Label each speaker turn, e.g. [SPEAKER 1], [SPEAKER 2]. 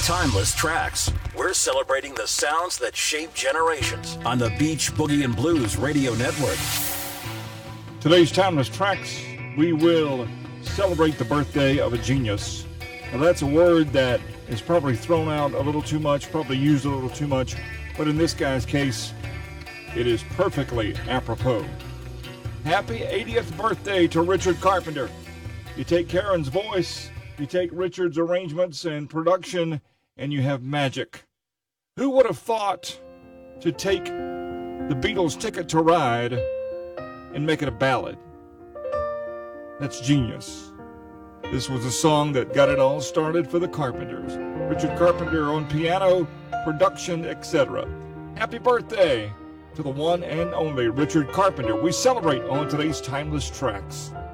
[SPEAKER 1] Timeless Tracks. We're celebrating the sounds that shape generations on the Beach Boogie and Blues Radio Network.
[SPEAKER 2] Today's Timeless Tracks, we will celebrate the birthday of a genius. Now that's a word that is probably thrown out a little too much, probably used a little too much, but in this guy's case, it is perfectly apropos. Happy 80th birthday to Richard Carpenter. You take Karen's voice, you take Richard's arrangements and production, and you have magic. Who would have thought to take the Beatles' Ticket to Ride and make it a ballad? That's genius. This was a song that got it all started for the Carpenters. Richard Carpenter on piano, production, etc. Happy birthday to the one and only Richard Carpenter. We celebrate on today's Timeless Tracks.